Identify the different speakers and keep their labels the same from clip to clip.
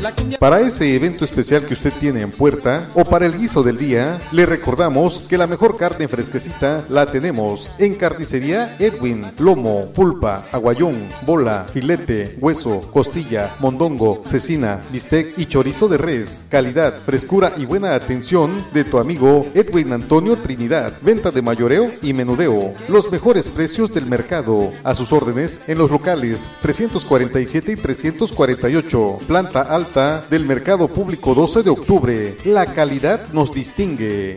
Speaker 1: Para ese evento especial que usted tiene en puerta o para el guiso del día, le recordamos que la mejor carne fresquecita la tenemos en Carnicería Edwin. Lomo, pulpa, aguayón, bola, filete, hueso, costilla, mondongo, cecina, bistec y chorizo de res. Calidad, frescura y buena atención de tu amigo Edwin Antonio Trinidad. Venta de mayoreo y menudeo. Los mejores precios del mercado. A sus órdenes en los locales 347 y 348. Planta alta del Mercado Público 12 de octubre. La calidad nos distingue.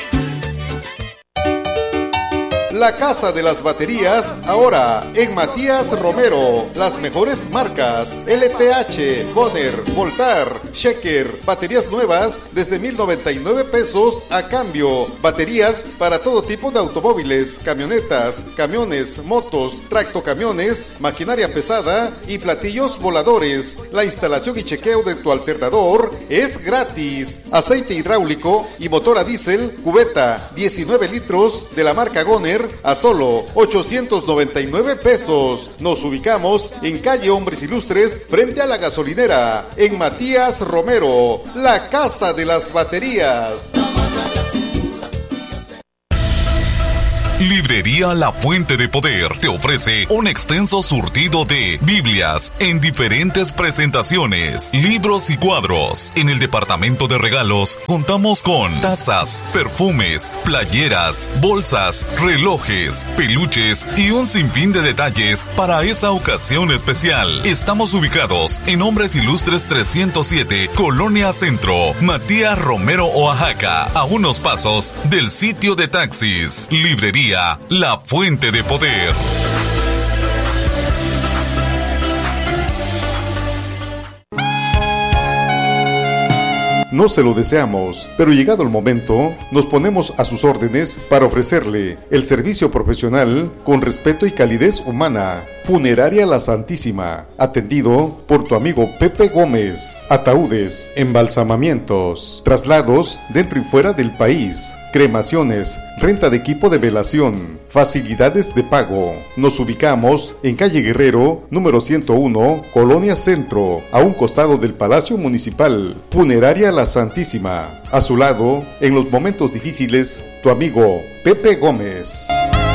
Speaker 1: La Casa de las Baterías, ahora en Matías Romero. Las mejores marcas: LTH, Goner, Voltar, Sheker. Baterías nuevas desde 1,099 pesos a cambio. Baterías para todo tipo de automóviles, camionetas, camiones, motos, tractocamiones, maquinaria pesada y platillos voladores. La instalación y chequeo de tu alternador es gratis. Aceite hidráulico y motor a diésel, cubeta, 19 litros de la marca Goner a solo 899 pesos. Nos ubicamos en calle Hombres Ilustres, frente a la gasolinera, en Matías Romero, la Casa de las Baterías.
Speaker 2: Librería La Fuente de Poder te ofrece un extenso surtido de Biblias en diferentes presentaciones, libros y cuadros. En el departamento de regalos contamos con tazas, perfumes, playeras, bolsas, relojes, peluches y un sinfín de detalles para esa ocasión especial. Estamos ubicados en Hombres Ilustres 307, Colonia Centro, Matías Romero, Oaxaca, a unos pasos del sitio de taxis. Librería La Fuente de Poder.
Speaker 1: No se lo deseamos, pero llegado el momento, nos ponemos a sus órdenes para ofrecerle el servicio profesional con respeto y calidez humana. Funeraria La Santísima, atendido por tu amigo Pepe Gómez. Ataúdes, embalsamamientos, traslados dentro y fuera del país, cremaciones, renta de equipo de velación, facilidades de pago. Nos ubicamos en calle Guerrero, número 101, Colonia Centro, a un costado del Palacio Municipal. Funeraria La Santísima, a su lado, en los momentos difíciles, tu amigo Pepe Gómez.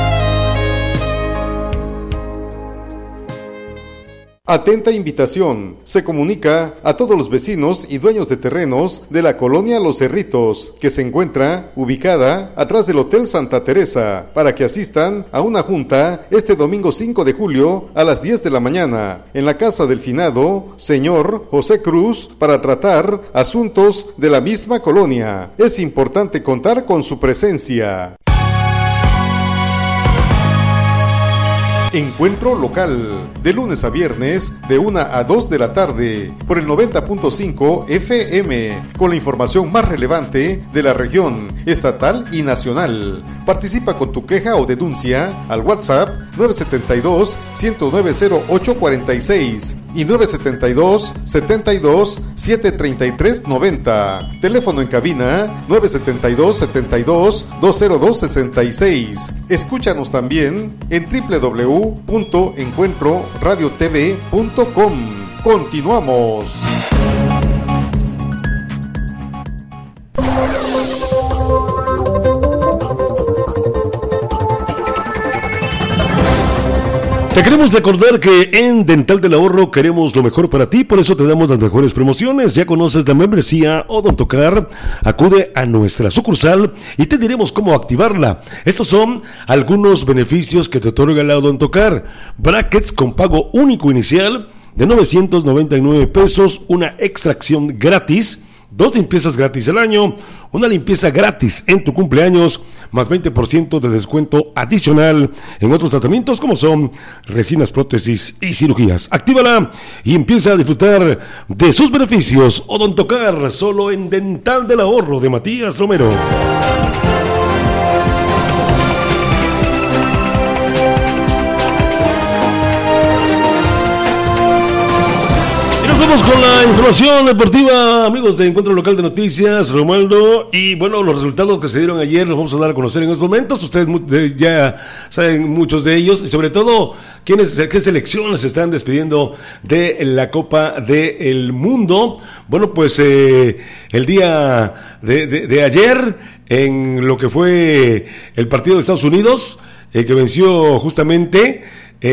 Speaker 1: Atenta invitación. Se comunica a todos los vecinos y dueños de terrenos de la colonia Los Cerritos, que se encuentra ubicada atrás del Hotel Santa Teresa, para que asistan a una junta este domingo 5 de julio a las 10 de la mañana en la casa del finado señor José Cruz para tratar asuntos de la misma colonia. Es importante contar con su presencia. Encuentro local, de lunes a viernes, de 1 a 2 de la tarde, por el 90.5 FM, con la información más relevante de la región, estatal y nacional. Participa con tu queja o denuncia al WhatsApp 972-109-0846 y 972-72-733-90. Teléfono en cabina 972-72-20266. Escúchanos también en www.encuentroradiotv.com. Continuamos.
Speaker 3: Te queremos recordar que en Dental del Ahorro queremos lo mejor para ti, por eso te damos las mejores promociones. Ya conoces la membresía Odontocar, acude a nuestra sucursal y te diremos cómo activarla. Estos son algunos beneficios que te otorga la Odontocar: brackets con pago único inicial de 999 pesos, una extracción gratis, 2 limpiezas gratis al año, una limpieza gratis en tu cumpleaños, más 20% de descuento adicional en otros tratamientos como son resinas, prótesis y cirugías. Actívala y empieza a disfrutar de sus beneficios. Odontocar, solo en Dental del Ahorro de Matías Romero. Vamos con la información deportiva, amigos de Encuentro Local de Noticias, Romualdo, y bueno, los resultados que se dieron ayer los vamos a dar a conocer en estos momentos. Ustedes ya saben muchos de ellos, y sobre todo qué selecciones se están despidiendo de la Copa del Mundo. Bueno, pues el día de ayer, en lo que fue el partido de Estados Unidos, que venció justamente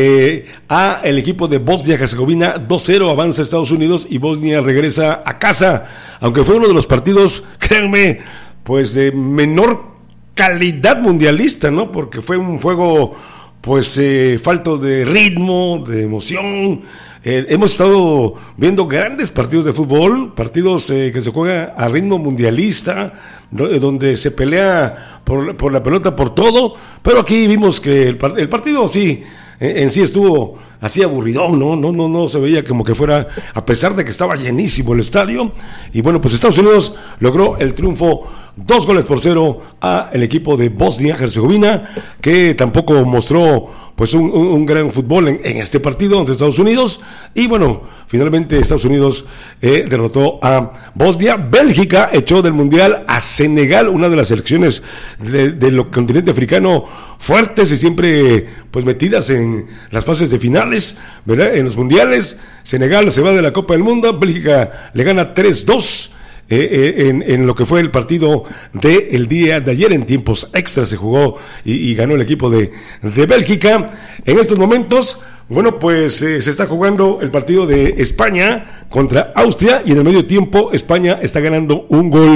Speaker 3: a el equipo de Bosnia-Herzegovina 2-0, avanza Estados Unidos y Bosnia regresa a casa, aunque fue uno de los partidos, créanme, pues de menor calidad mundialista, ¿no? Porque fue un juego pues falto de ritmo, de emoción. Hemos estado viendo grandes partidos de fútbol, partidos que se juega a ritmo mundialista, donde se pelea por la pelota, por todo, pero aquí vimos que el partido sí en sí estuvo así aburridón, no se veía como que fuera, a pesar de que estaba llenísimo el estadio. Y bueno, pues Estados Unidos logró el triunfo 2-0 a el equipo de Bosnia-Herzegovina, que tampoco mostró pues un gran fútbol en este partido ante Estados Unidos. Y bueno, finalmente Estados Unidos derrotó a Bosnia. Bélgica echó del mundial a Senegal, una de las selecciones del continente africano fuertes y siempre pues metidas en las fases de finales, ¿verdad? En los mundiales. Senegal se va de la Copa del Mundo, Bélgica le gana 3-2 en lo que fue el partido del día de ayer. En tiempos extras se jugó y ganó el equipo de Bélgica. En estos momentos, bueno, pues se está jugando el partido de España contra Austria, y en el medio tiempo España está ganando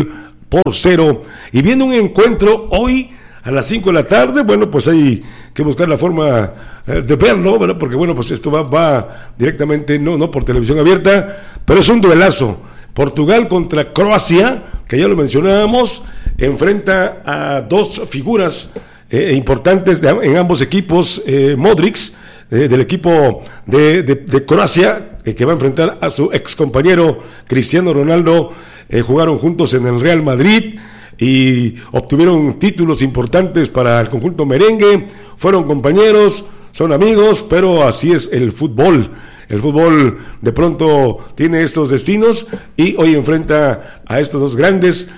Speaker 3: 1-0. Y viendo un encuentro hoy a las 5 de la tarde, bueno, pues hay que buscar la forma de verlo, ¿verdad? Porque bueno, pues esto va directamente, no por televisión abierta, pero es un duelazo. Portugal contra Croacia, que ya lo mencionábamos, enfrenta a dos figuras importantes en ambos equipos. Modric, del equipo de Croacia, que va a enfrentar a su ex compañero Cristiano Ronaldo. Jugaron juntos en el Real Madrid y obtuvieron títulos importantes para el conjunto merengue. Fueron compañeros, son amigos, pero así es el fútbol. El fútbol de pronto tiene estos destinos, y hoy enfrenta a estos dos grandes,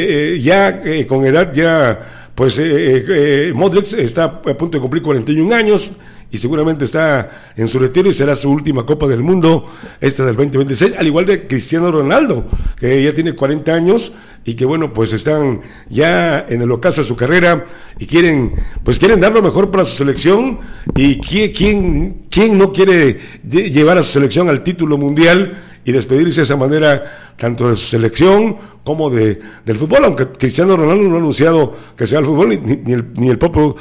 Speaker 3: con edad ya, pues Modric está a punto de cumplir 41 años, y seguramente está en su retiro y será su última Copa del Mundo, esta del 2026, al igual de Cristiano Ronaldo, que ya tiene 40 años y que bueno, pues están ya en el ocaso de su carrera y quieren dar lo mejor para su selección. Y quién no quiere llevar a su selección al título mundial y despedirse de esa manera, tanto de su selección como del fútbol, aunque Cristiano Ronaldo no ha anunciado que sea el fútbol, ni el propio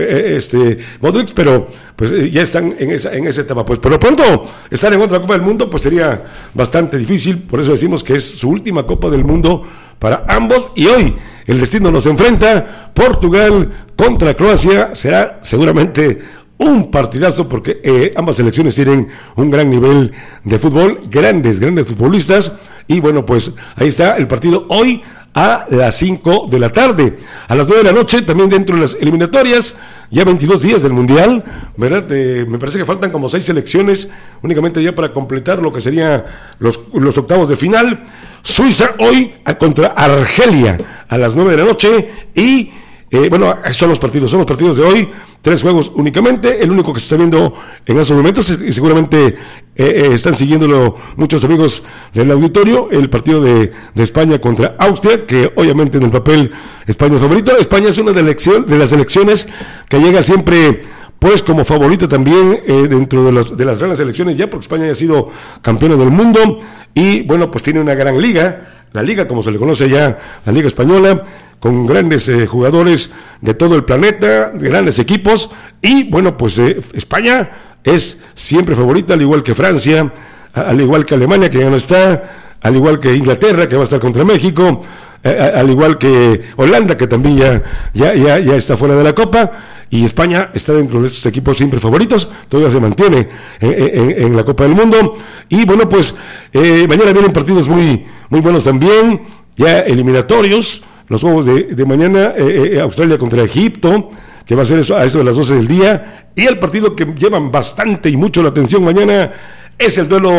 Speaker 3: Modric, pero pues ya están en esa etapa. Pues por lo pronto, estar en otra Copa del Mundo pues sería bastante difícil, por eso decimos que es su última Copa del Mundo para ambos, y hoy el destino nos enfrenta. Portugal contra Croacia será seguramente un partidazo, porque ambas selecciones tienen un gran nivel de fútbol, grandes futbolistas. Y bueno, pues ahí está el partido hoy a las 5 de la tarde. A las 9 de la noche, también dentro de las eliminatorias, ya 22 días del Mundial, ¿verdad? Me parece que faltan como 6 selecciones únicamente ya para completar lo que serían los octavos de final. Suiza hoy contra Argelia a las 9 de la noche, y bueno, son los partidos de hoy, 3 juegos únicamente. El único que se está viendo en esos momentos, y seguramente están siguiéndolo muchos amigos del auditorio, el partido de España contra Austria, que obviamente en el papel España es favorito. España es una de las selecciones que llega siempre pues como favorita también dentro de las grandes selecciones, ya porque España ya ha sido campeona del mundo, y bueno, pues tiene una gran liga, la liga como se le conoce ya, la Liga Española, con grandes jugadores de todo el planeta, de grandes equipos. Y bueno, pues España es siempre favorita, al igual que Francia, al igual que Alemania, que ya no está, al igual que Inglaterra, que va a estar contra México, al igual que Holanda, que también ya está fuera de la Copa. Y España está dentro de estos equipos siempre favoritos, todavía se mantiene en la Copa del Mundo. Y bueno, pues mañana vienen partidos muy buenos también, ya eliminatorios. Los juegos de mañana, Australia contra Egipto, que va a ser a eso de las 12 del día. Y el partido que llevan bastante y mucho la atención mañana es el duelo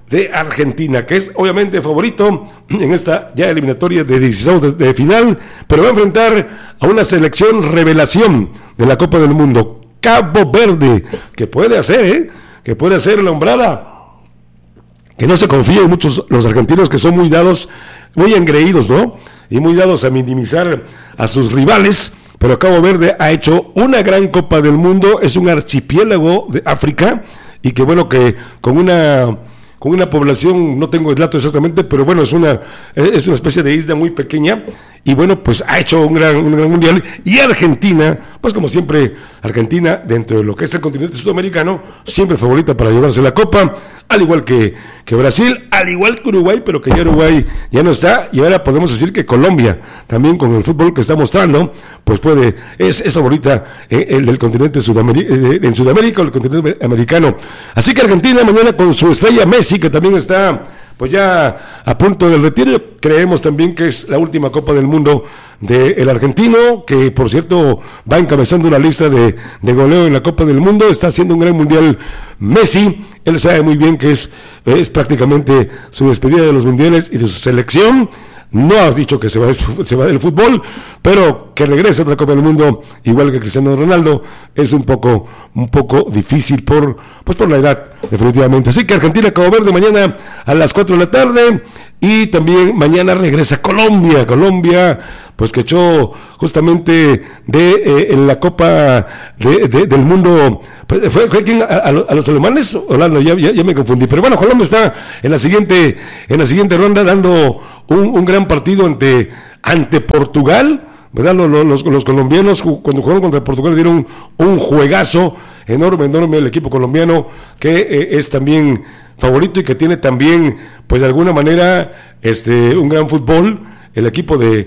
Speaker 3: de Argentina, que es obviamente favorito en esta ya eliminatoria de 16 de final, pero va a enfrentar a una selección revelación de la Copa del Mundo, Cabo Verde, que puede hacer la hombrada, que no se confíen muchos los argentinos, que son muy dados, muy engreídos, ¿no? Y muy dados a minimizar a sus rivales, pero Cabo Verde ha hecho una gran Copa del Mundo, es un archipiélago de África, y que bueno, que con una población, no tengo el dato exactamente, pero bueno, es una especie de isla muy pequeña, y bueno, pues ha hecho un gran mundial. Y Argentina, pues como siempre, Argentina, dentro de lo que es el continente sudamericano, siempre favorita para llevarse la copa, al igual que Brasil, al igual que Uruguay, pero que ya Uruguay ya no está, y ahora podemos decir que Colombia, también con el fútbol que está mostrando, pues es favorita el del continente en Sudamérica, o el continente americano. Así que Argentina mañana con su estrella Messi, que también está pues ya a punto del retiro, creemos también que es la última Copa del Mundo del argentino, que por cierto va encabezando la lista de goleo en la Copa del Mundo, está haciendo un gran mundial Messi, él sabe muy bien que es prácticamente su despedida de los mundiales y de su selección. No has dicho que se va del fútbol, pero que regrese a otra Copa del Mundo, igual que Cristiano Ronaldo, es un poco difícil por la edad, definitivamente. Así que Argentina, Cabo Verde, mañana a las 4 de la tarde, y también mañana regresa Colombia, pues que echó justamente en la Copa del Mundo, pues, ¿fue quién? ¿A los alemanes? Holanda, ya me confundí, pero bueno, Colombia está en la siguiente ronda dando un gran partido ante Portugal, ¿verdad? Los colombianos cuando jugaron contra Portugal dieron un juegazo enorme el equipo colombiano, que es también favorito y que tiene también, pues de alguna manera, un gran fútbol, el equipo de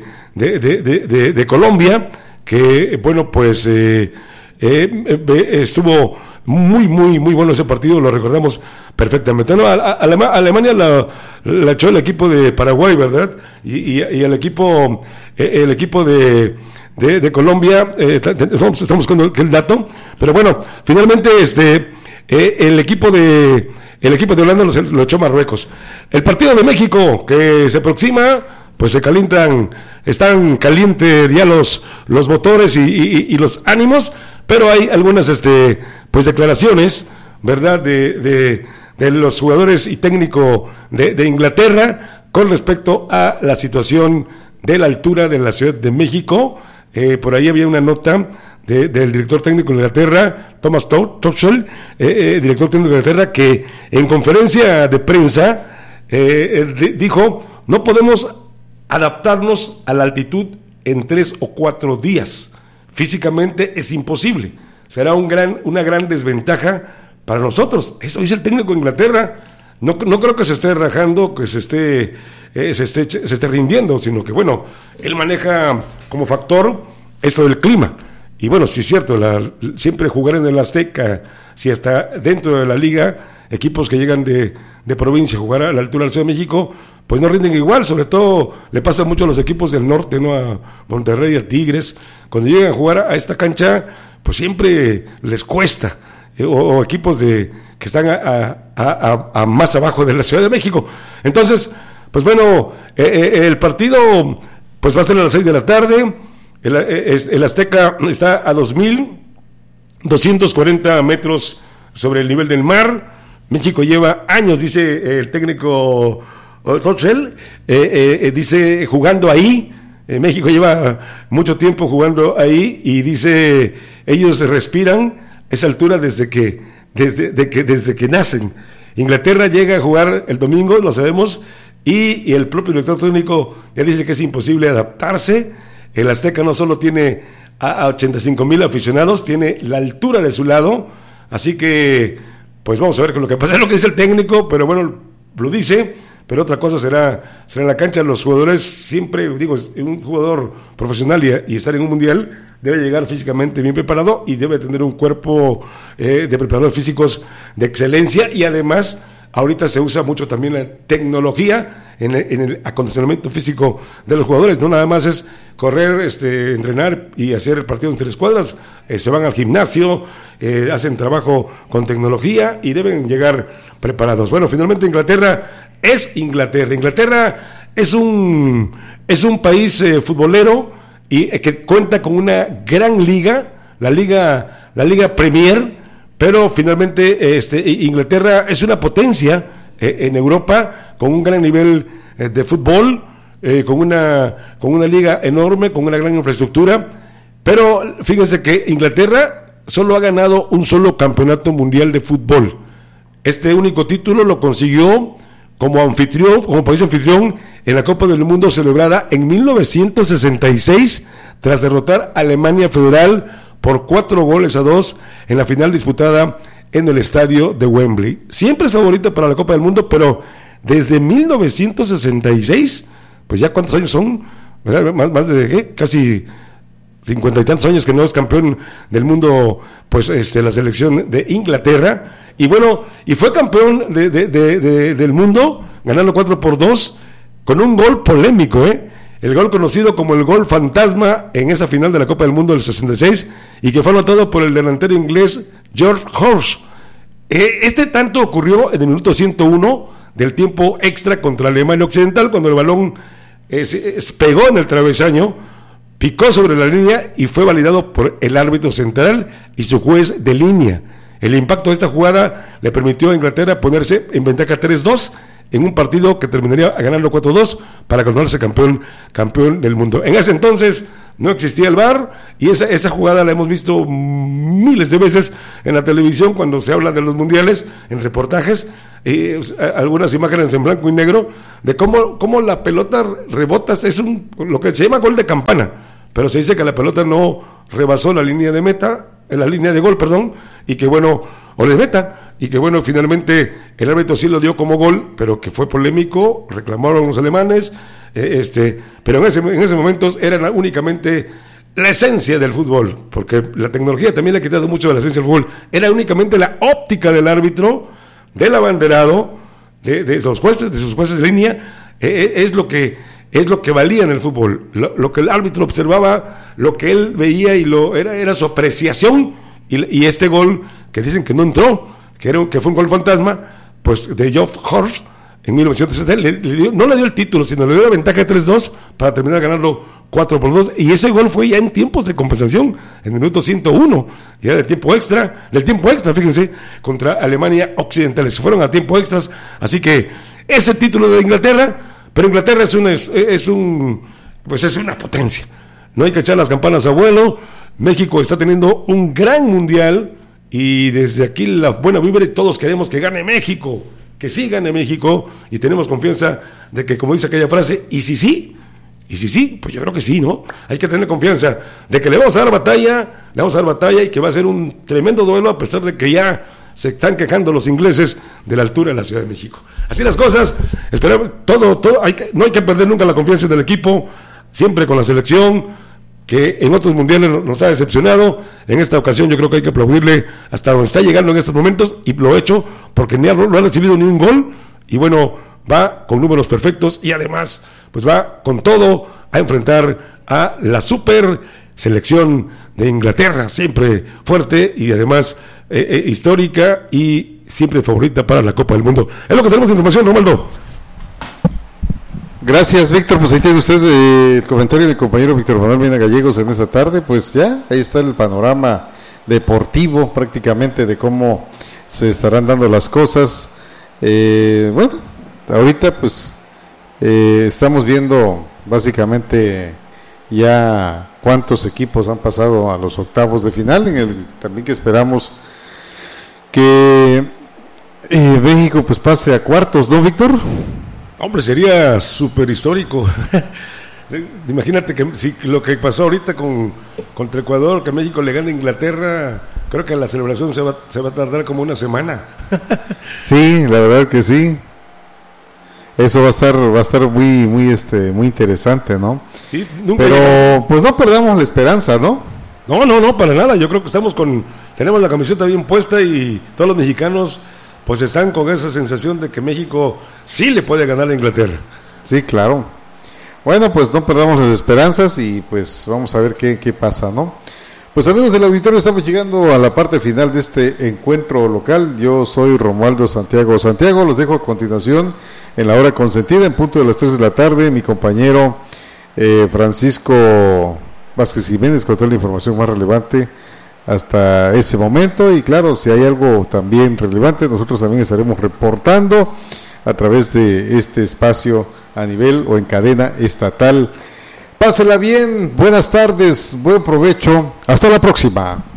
Speaker 3: Colombia, que bueno, pues estuvo muy bueno ese partido, lo recordamos perfectamente. No, Alemania la echó el equipo de Paraguay, ¿verdad? Y el equipo de Colombia, estamos buscando el dato, pero bueno, finalmente el equipo de Holanda lo echó Marruecos. El partido de México que se aproxima, pues se calientan, están calientes ya los motores y los ánimos, pero hay algunas pues declaraciones, ¿verdad?, de los jugadores y técnico de Inglaterra con respecto a la situación de la altura de la Ciudad de México. Por ahí había una nota del director técnico de Inglaterra, Thomas Tuchel, director técnico de Inglaterra, que en conferencia de prensa dijo: no podemos adaptarnos a la altitud en 3 o 4 días, físicamente es imposible, será una gran desventaja para nosotros. Eso dice el técnico de Inglaterra. No creo que se esté rajando, que se esté rindiendo, sino que bueno, él maneja como factor esto del clima. Y bueno, sí es cierto, siempre jugar en el Azteca, si hasta dentro de la liga, equipos que llegan de provincia a jugar a la altura de la Ciudad de México, pues no rinden igual. Sobre todo le pasa mucho a los equipos del norte, ¿no? A Monterrey, a Tigres, cuando llegan a jugar a esta cancha, pues siempre les cuesta. O equipos que están a más abajo de la Ciudad de México. Entonces, pues bueno, el partido pues va a ser a las 6 de la tarde. El Azteca está a 2.240 metros sobre el nivel del mar. México lleva años, dice el técnico Tuchel, dice, jugando ahí. México lleva mucho tiempo jugando ahí, y dice, ellos respiran esa altura desde que nacen. Inglaterra llega a jugar el domingo, lo sabemos, y el propio director técnico ya dice que es imposible adaptarse. El Azteca no solo tiene a 85,000 aficionados, tiene la altura de su lado, así que pues vamos a ver con lo que pasa. Es lo que dice el técnico, pero bueno, lo dice, pero otra cosa será en la cancha. Los jugadores, siempre digo, un jugador profesional y estar en un mundial debe llegar físicamente bien preparado y debe tener un cuerpo de preparadores físicos de excelencia, y además ahorita se usa mucho también la tecnología en el acondicionamiento físico de los jugadores. No nada más es correr, entrenar y hacer el partido en 3 cuadras. Se van al gimnasio, hacen trabajo con tecnología y deben llegar preparados. Bueno, finalmente Inglaterra es Inglaterra. Inglaterra es un país futbolero y que cuenta con una gran liga, la Liga Premier, pero finalmente Inglaterra es una potencia en Europa, con un gran nivel de fútbol, con una liga enorme, con una gran infraestructura, pero fíjense que Inglaterra solo ha ganado un solo campeonato mundial de fútbol. Este único título lo consiguió como país anfitrión en la Copa del Mundo celebrada en 1966, tras derrotar a Alemania Federal por 4-2 en la final disputada en el estadio de Wembley. Siempre es favorita para la Copa del Mundo, pero desde 1966, pues ya cuántos años son, ¿verdad? Más de casi 50 y tantos años que no es campeón del mundo, pues la selección de Inglaterra. Y bueno, y fue campeón del mundo, ganando 4-2, con un gol polémico, el gol conocido como el gol fantasma en esa final de la Copa del Mundo del 66, y que fue anotado por el delantero inglés George Horst. Este tanto ocurrió en el minuto 101 del tiempo extra contra Alemania Occidental, cuando el balón pegó en el travesaño, picó sobre la línea y fue validado por el árbitro central y su juez de línea. El impacto de esta jugada le permitió a Inglaterra ponerse en ventaja 3-2 en un partido que terminaría ganando 4-2 para coronarse campeón del mundo. En ese entonces no existía el VAR, y esa jugada la hemos visto miles de veces en la televisión cuando se habla de los mundiales, en reportajes, algunas imágenes en blanco y negro, de cómo la pelota rebota. Es lo que se llama gol de campana, pero se dice que la pelota no rebasó la línea de meta, la línea de gol, y que bueno, o de meta, y que bueno, finalmente el árbitro sí lo dio como gol, pero que fue polémico, reclamaron los alemanes, pero en ese momento era únicamente la esencia del fútbol, porque la tecnología también le ha quitado mucho de la esencia del fútbol. Era únicamente la óptica del árbitro, del abanderado, de sus jueces de línea, es lo que valía en el fútbol, lo que el árbitro observaba, lo que él veía, y era su apreciación. Y este gol que dicen que no entró, que fue un gol fantasma, pues de Geoff Horst en 1960, no le dio el título, sino le dio la ventaja de 3-2 para terminar ganando 4-2, y ese gol fue ya en tiempos de compensación, en minuto 101, ya del tiempo extra, fíjense, contra Alemania Occidental. Se fueron a tiempo extras, así que ese título de Inglaterra, pero Inglaterra es una potencia, no hay que echar las campanas a vuelo. México está teniendo un gran mundial, y desde aquí la buena vibra, y todos queremos que gane México, que sí gane México, y tenemos confianza de que, como dice aquella frase, y si sí, pues yo creo que sí, ¿no? Hay que tener confianza de que le vamos a dar batalla, y que va a ser un tremendo duelo, a pesar de que ya se están quejando los ingleses de la altura de la Ciudad de México. Así las cosas, esperamos, no hay que perder nunca la confianza del equipo, siempre con la selección, que en otros mundiales nos ha decepcionado. En esta ocasión yo creo que hay que aplaudirle hasta donde está llegando en estos momentos, y lo ha hecho porque no ha recibido ni un gol, y bueno, va con números perfectos, y además pues va con todo a enfrentar a la super selección de Inglaterra, siempre fuerte y además histórica, y siempre favorita para la Copa del Mundo. Es lo que tenemos de información, Romaldo.
Speaker 1: Gracias, Víctor. Pues ahí tiene usted el comentario del compañero Víctor Manuel Mena Gallegos en esta tarde. Pues ya, ahí está el panorama deportivo prácticamente de cómo se estarán dando las cosas. Bueno, ahorita pues estamos viendo básicamente ya cuántos equipos han pasado a los octavos de final, en el también que esperamos que México pues pase a cuartos, ¿no, Víctor?
Speaker 3: Hombre, sería súper histórico. Imagínate que si lo que pasó ahorita contra Ecuador, que México le gane a Inglaterra, creo que la celebración se va a tardar como una semana.
Speaker 1: Sí, la verdad que sí. Eso va a estar muy interesante, ¿no?
Speaker 3: Sí,
Speaker 1: pero pues no perdamos la esperanza, ¿no?
Speaker 3: No, para nada. Yo creo que tenemos la camiseta bien puesta, y todos los mexicanos pues están con esa sensación de que México sí le puede ganar a Inglaterra.
Speaker 4: Sí, claro. Bueno, pues no perdamos las esperanzas y pues vamos a ver qué pasa, ¿no? Pues amigos del auditorio, estamos llegando a la parte final de este encuentro local. Yo soy Romualdo Santiago. Los dejo a continuación en la hora consentida, en punto de las 3 de la tarde. Mi compañero Francisco Vázquez Jiménez con toda la información más relevante hasta ese momento. Y claro, si hay algo también relevante, nosotros también estaremos reportando a través de este espacio a nivel o en cadena estatal. Pásela bien, buenas tardes, buen provecho, hasta la próxima.